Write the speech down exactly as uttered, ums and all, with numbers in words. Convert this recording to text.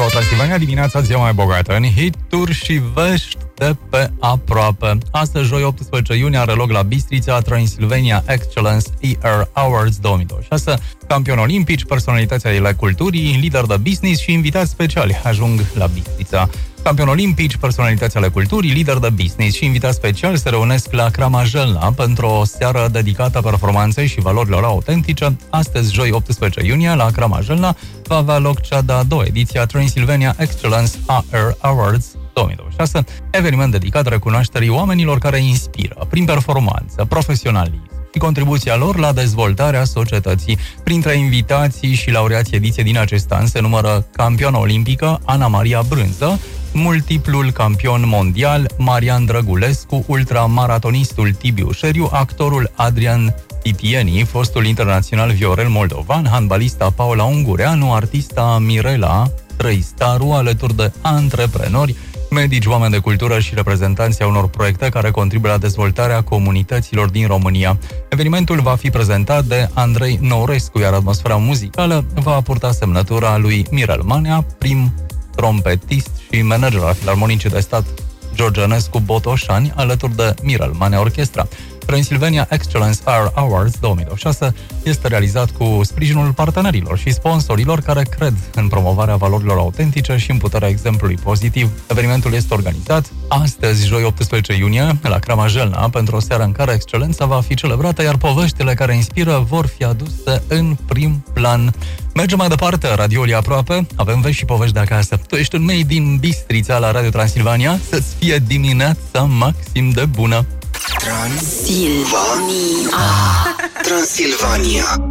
Metro Transilvania, dimineața cea mai bogată în hituri și vești de pe aproape. Astăzi, joi, optsprezece iunie, are loc la Bistrița Transylvania Excellence E R Awards două mii douăzeci și șase. Campioni olimpici, personalități ale culturii, lideri de business și invitați speciali ajung la Bistrița. Campioni olimpici, personalități ale culturii, lideri de business și invitați speciali se reunesc la Crama Jelna pentru o seară dedicată performanței și valorilor autentice. Astăzi, joi, optsprezece iunie, la Crama Jelna va avea loc cea de-a doua ediție a Transylvania Excellence E R Awards două mii douăzeci și șase, eveniment dedicat recunoașterii oamenilor care inspiră prin performanță, profesionalism și contribuția lor la dezvoltarea societății. Printre invitații și laureații ediției din acest an se numără campioana olimpică Ana Maria Brânză, multiplul campion mondial Marian Drăgulescu, ultramaratonistul Tibiu Șeriu, actorul Adrian Titieni, fostul internațional Viorel Moldovan, handbalista Paula Ungureanu, artista Mirela Trăistaru, alături de antreprenori, medici, oameni de cultură și reprezentanții unor proiecte care contribuie la dezvoltarea comunităților din România. Evenimentul va fi prezentat de Andrei Nourescu, iar atmosfera muzicală va purta semnătura lui Mirel Manea, prim trompetist și manager al Filarmonicii de Stat George Enescu Botoșani, alături de Mirel Manea Orchestra. Transylvania Excellence E R Awards două mii douăzeci și șase este realizat cu sprijinul partenerilor și sponsorilor care cred în promovarea valorilor autentice și în puterea exemplului pozitiv. Evenimentul este organizat astăzi, joi, optsprezece iunie, la Crama Jelna, pentru o seară în care excelența va fi celebrată, iar poveștile care inspiră vor fi aduse în prim plan. Mergem mai departe, radioul aproape, avem vești și povești de acasă. Tu ești un mei din Bistrița la Radio Transilvania, să-ți fie dimineața maxim de bună! Transilvania. Transilvania.